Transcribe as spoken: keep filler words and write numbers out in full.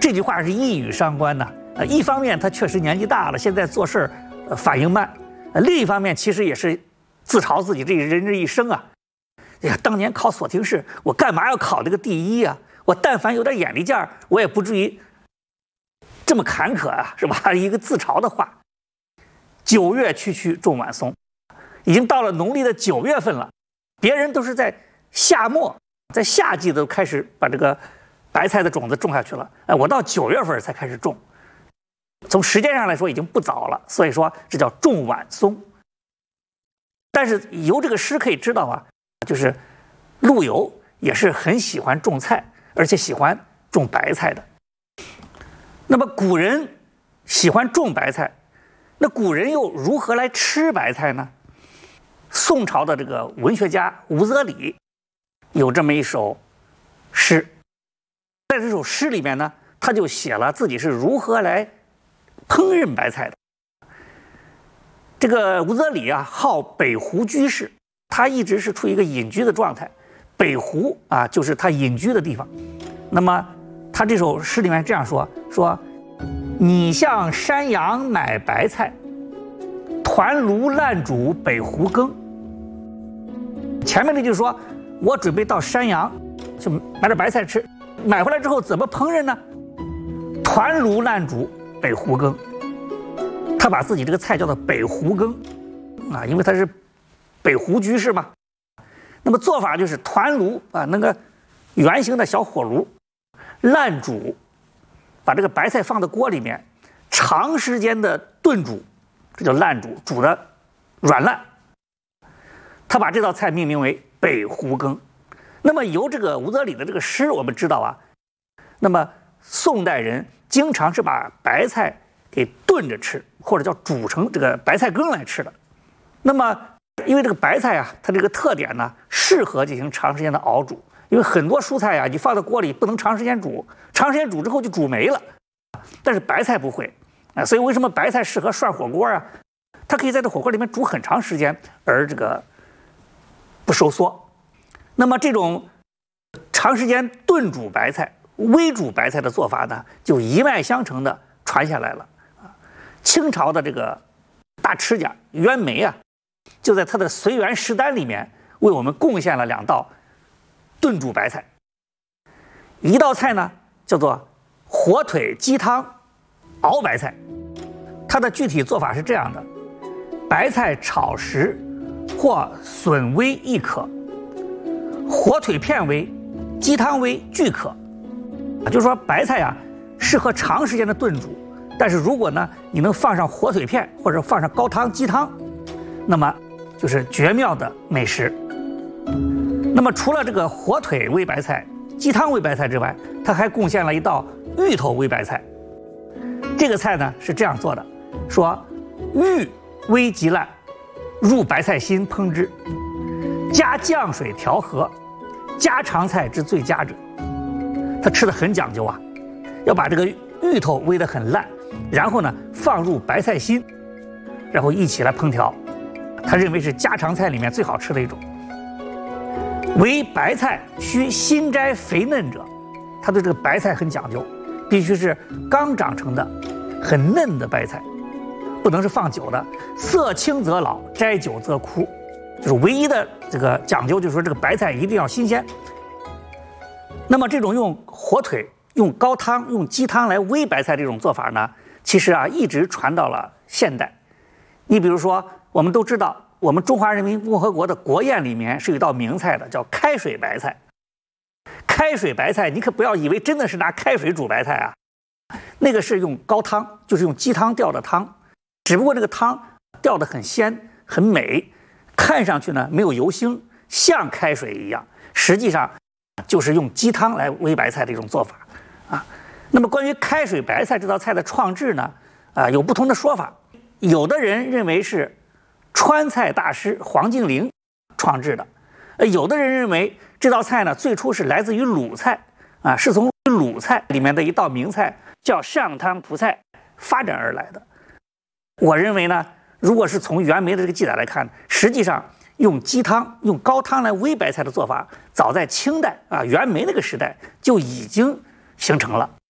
这句话是一语双关的。呃，一方面他确实年纪大了，现在做事儿、呃、反应慢；呃，另一方面其实也是自嘲自己这人这一生啊。哎呀，当年考锁廷试，我干嘛要考这个第一啊？我但凡有点眼力劲儿，我也不至于这么坎坷啊，是吧？一个自嘲的话。九月区区种晚松，已经到了农历的九月份了，别人都是在夏末，在夏季都开始把这个白菜的种子种下去了，哎，我到九月份才开始种，从时间上来说已经不早了，所以说这叫种晚松。但是由这个诗可以知道啊，就是陆游也是很喜欢种菜，而且喜欢种白菜的。那么古人喜欢种白菜，那古人又如何来吃白菜呢？宋朝的这个文学家吴则礼有这么一首诗，在这首诗里面呢，他就写了自己是如何来烹饪白菜的。这个吴则礼啊，号北湖居士，他一直是处于一个隐居的状态。北湖啊，就是他隐居的地方。那么他这首诗里面这样说：说你向山阳买白菜，团炉烂煮北湖羹。前面那就是说我准备到山阳去买点白菜吃，买回来之后怎么烹饪呢？团炉烂煮北湖羹。他把自己这个菜叫做北湖羹啊，因为他是北湖居士嘛。那么做法就是团炉啊，那个圆形的小火炉烂煮，把这个白菜放到锅里面，长时间的炖煮，这叫烂煮，煮的软烂。他把这道菜命名为北湖羹。那么由这个吴则礼的这个诗我们知道啊，那么宋代人经常是把白菜给炖着吃，或者叫煮成这个白菜羹来吃的。那么因为这个白菜啊，它这个特点呢，适合进行长时间的熬煮。因为很多蔬菜啊，你放到锅里不能长时间煮，长时间煮之后就煮没了。但是白菜不会啊，所以为什么白菜适合涮火锅啊？它可以在这火锅里面煮很长时间，而这个不收缩。那么这种长时间炖煮白菜、煨煮白菜的做法呢，就一脉相承的传下来了。清朝的这个大吃家袁枚啊，就在他的随园食单里面为我们贡献了两道炖煮白菜。一道菜呢叫做火腿鸡汤熬白菜，它的具体做法是这样的：白菜炒时或笋煨亦可，火腿片煨，鸡汤煨俱可。就是说白菜啊适合长时间的炖煮，但是如果呢你能放上火腿片或者放上高汤鸡汤，那么就是绝妙的美食。那么除了这个火腿煨白菜、鸡汤煨白菜之外，他还贡献了一道芋头煨白菜。这个菜呢是这样做的：说芋煨极烂，入白菜心烹之，加酱水调和，家常菜之最佳者。他吃的很讲究啊，要把这个芋头煨得很烂，然后呢放入白菜心，然后一起来烹调。他认为是家常菜里面最好吃的一种。为白菜需新摘肥嫩者，他对这个白菜很讲究，必须是刚长成的很嫩的白菜，不能是放久的。色青则老，摘久则枯，就是唯一的这个讲究，就是说这个白菜一定要新鲜。那么这种用火腿、用高汤、用鸡汤来煨白菜这种做法呢，其实啊一直传到了现代。你比如说，我们都知道，我们中华人民共和国的国宴里面是有一道名菜的，叫开水白菜。开水白菜，你可不要以为真的是拿开水煮白菜啊，那个是用高汤，就是用鸡汤调的汤，只不过这个汤调得很鲜很美，看上去呢没有油腥，像开水一样，实际上就是用鸡汤来煨白菜的一种做法啊。那么关于开水白菜这道菜的创制呢，啊有不同的说法。有的人认为是川菜大师黄敬陵创制的，呃，有的人认为这道菜呢最初是来自于鲁菜啊，是从鲁菜里面的一道名菜叫上汤蒲菜发展而来的。我认为呢，如果是从袁枚的这个记载来看，实际上用鸡汤、用高汤来煨白菜的做法，早在清代啊袁枚那个时代就已经形成了。